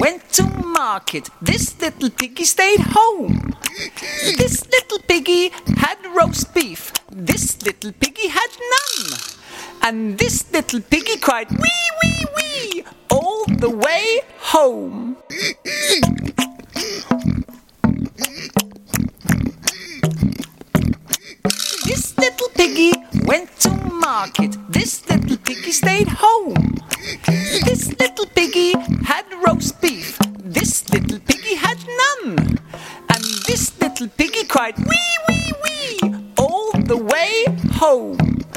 went to market. This little piggy stayed home. This little piggy had roast beef. This little piggy had none. And this little piggy cried, wee, wee, wee, all the way home. This little piggy went to market. This little piggy stayed home. This little piggy had roast beef. This little